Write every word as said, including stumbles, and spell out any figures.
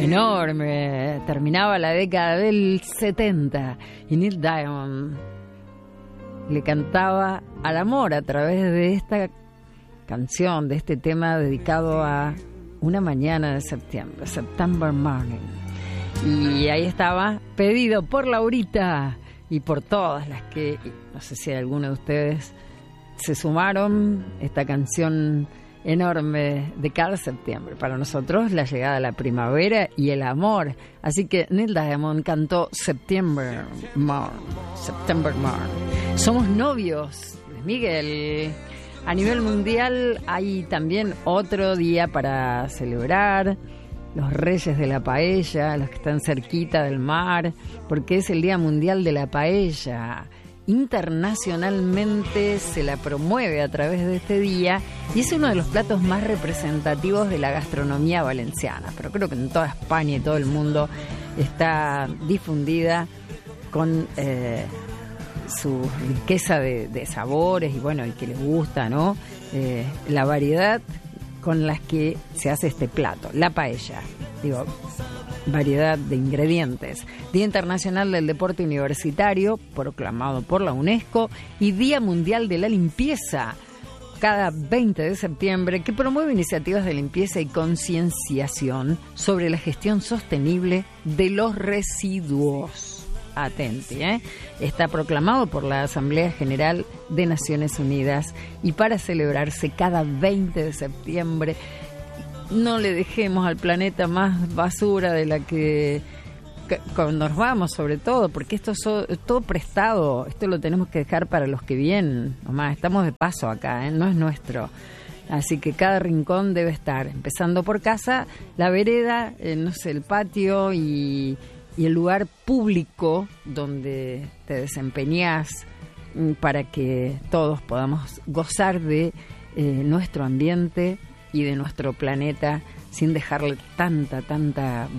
enorme. Terminaba la década del setenta y Neil Diamond le cantaba al amor a través de esta canción, de este tema dedicado a una mañana de septiembre, September Morning. Y ahí estaba, pedido por Laurita y por todas las que, no sé si alguno de ustedes se sumaron, esta canción enorme de cada septiembre. Para nosotros, la llegada de la primavera y el amor. Así que Neil Diamond cantó September Morn, September Morn. Somos novios, Luis Miguel. A nivel mundial hay también otro día para celebrar. Los Reyes de la Paella, los que están cerquita del mar, porque es el Día Mundial de la Paella. Internacionalmente se la promueve a través de este día y es uno de los platos más representativos de la gastronomía valenciana, pero creo que en toda España y todo el mundo está difundida con eh, su riqueza de, de sabores y bueno, y que les gusta, ¿no? Eh, la variedad con las que se hace este plato, la paella, digo, variedad de ingredientes. Día Internacional del Deporte Universitario, proclamado por la UNESCO, y Día Mundial de la Limpieza, cada veinte de septiembre, que promueve iniciativas de limpieza y concienciación sobre la gestión sostenible de los residuos. Atenti, ¿eh? Está proclamado por la Asamblea General de Naciones Unidas y para celebrarse cada veinte de septiembre. No le dejemos al planeta más basura de la que, que cuando nos vamos, sobre todo, porque esto es so, todo prestado, esto lo tenemos que dejar para los que vienen, nomás estamos de paso acá, ¿eh? No es nuestro. Así que cada rincón debe estar, empezando por casa, la vereda, eh, no sé, el patio y, y el lugar público donde te desempeñás para que todos podamos gozar de eh, nuestro ambiente y de nuestro planeta sin dejarle tanta, tanta